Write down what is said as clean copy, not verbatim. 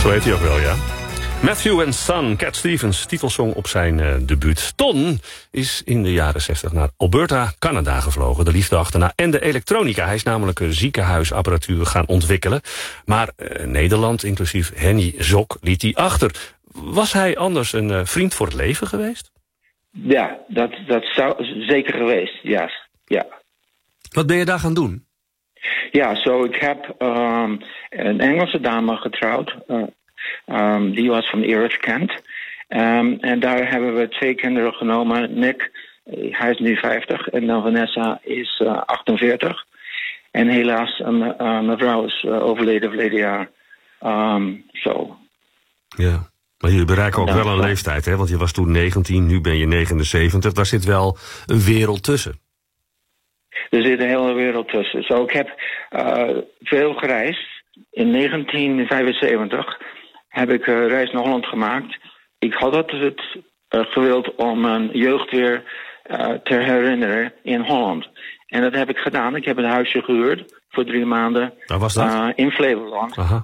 Zo heet hij ook wel, ja. Matthew and Son, Cat Stevens, titelsong op zijn debuut. Ton is in de jaren 60 naar Alberta, Canada gevlogen. De liefde achterna en de elektronica. Hij is namelijk ziekenhuisapparatuur gaan ontwikkelen. Maar Nederland, inclusief Henny Zok, liet hij achter. Was hij anders een vriend voor het leven geweest? Ja, dat zou zeker geweest, ja. Wat ben je daar gaan doen? Ja, ik heb een Engelse dame getrouwd. Die was van Erith Kent. En daar hebben we 2 kinderen genomen. Nick, hij is nu 50. En dan Vanessa is 48. En helaas, mijn vrouw is overleden verleden jaar. Ja, maar jullie bereiken ook wel een leeftijd, hè? Want je was toen 19, nu ben je 79. Daar zit wel een wereld tussen. Er zit een hele wereld tussen. Ik heb veel gereisd. In 1975 heb ik een reis naar Holland gemaakt. Ik had het gewild om mijn jeugd weer te herinneren in Holland. En dat heb ik gedaan. Ik heb een huisje gehuurd voor 3 maanden. Waar was dat? In Flevoland. Aha.